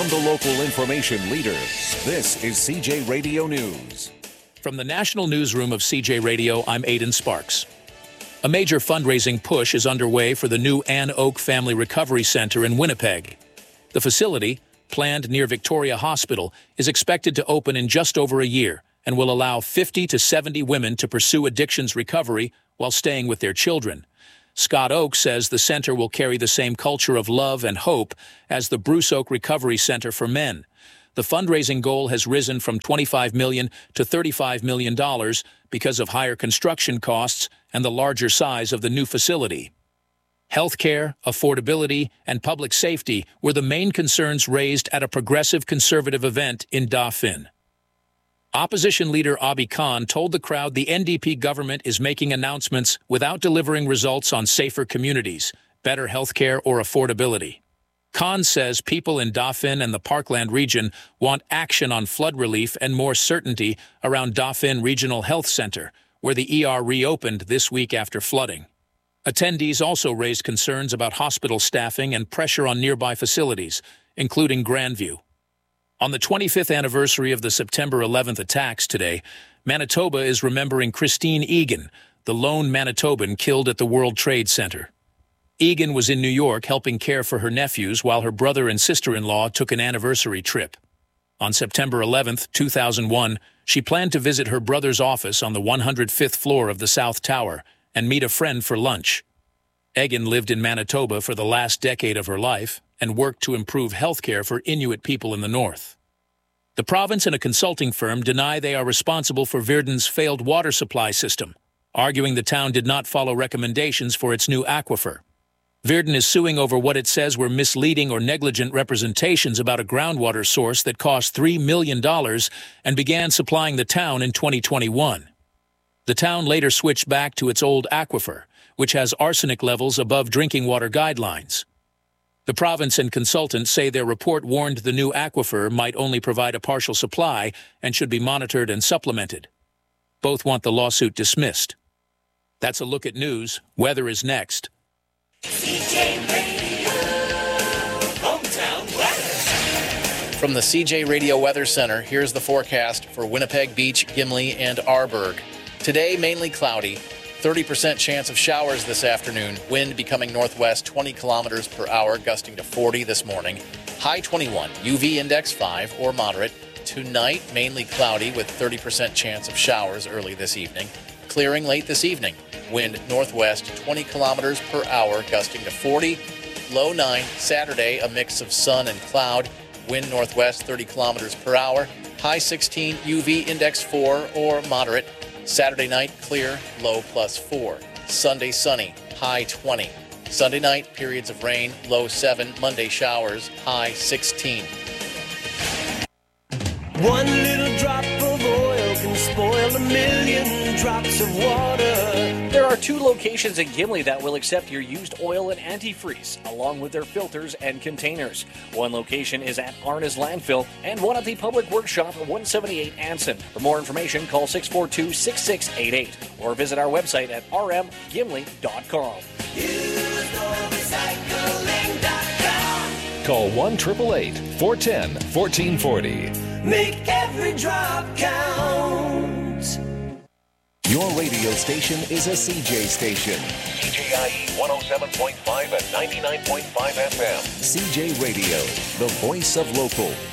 From the local information leader, this is CJ Radio News. From the National Newsroom of CJ Radio, I'm Aidan Sparks. A major fundraising push is underway for the new Ann Oak Family Recovery Center in Winnipeg. The facility, planned near Victoria Hospital, is expected to open in just over a year and will allow 50 to 70 women to pursue addictions recovery while staying with their children. Scott Oak says the center will carry the same culture of love and hope as the Bruce Oak Recovery Center for Men. The fundraising goal has risen from $25 million to $35 million because of higher construction costs and the larger size of the new facility. Healthcare, affordability, and public safety were the main concerns raised at a progressive conservative event in Dauphin. Opposition leader Abi Khan told the crowd the NDP government is making announcements without delivering results on safer communities, better healthcare, or affordability. Khan says people in Dauphin and the Parkland region want action on flood relief and more certainty around Dauphin Regional Health Center, where the ER reopened this week after flooding. Attendees also raised concerns about hospital staffing and pressure on nearby facilities, including Grandview. On the 25th anniversary of the September 11th attacks today, Manitoba is remembering Christine Egan, the lone Manitoban killed at the World Trade Center. Egan was in New York helping care for her nephews while her brother and sister-in-law took an anniversary trip. On September 11th, 2001, she planned to visit her brother's office on the 105th floor of the South Tower and meet a friend for lunch. Egan lived in Manitoba for the last decade of her life and worked to improve health care for Inuit people in the north. The province and a consulting firm deny they are responsible for Virden's failed water supply system, arguing the town did not follow recommendations for its new aquifer. Virden is suing over what it says were misleading or negligent representations about a groundwater source that cost $3 million and began supplying the town in 2021. The town later switched back to its old aquifer, which has arsenic levels above drinking water guidelines. The province and consultants say their report warned the new aquifer might only provide a partial supply and should be monitored and supplemented. Both want the lawsuit dismissed. That's a look at news. Weather is next. CJ Radio, hometown weather. From the CJ Radio Weather Center, here's the forecast for Winnipeg Beach, Gimli, and Arborg. Today, mainly cloudy. 30% chance of showers this afternoon. Wind becoming northwest 20 kilometers per hour, gusting to 40 this morning. High 21, UV index 5 or moderate. Tonight, mainly cloudy with 30% chance of showers early this evening. Clearing late this evening. Wind northwest 20 kilometers per hour, gusting to 40. Low 9. Saturday, a mix of sun and cloud. Wind northwest 30 kilometers per hour. High 16, UV index 4 or moderate. Saturday night, clear, low +4. Sunday, sunny, high 20. Sunday night, periods of rain, low 7. Monday, showers, high 16. One little drop of oil can spoil a million drops of water. There are 2 locations in Gimli that will accept your used oil and antifreeze, along with their filters and containers. One location is at Arna's Landfill, and one at the Public Workshop at 178 Anson. For more information, call 642-6688 or visit our website at rmgimli.com. Call 1-888-410-1440. Make every drop count. Your radio station is a CJ station. CJIE 107.5 and 99.5 FM. CJ Radio, the voice of local.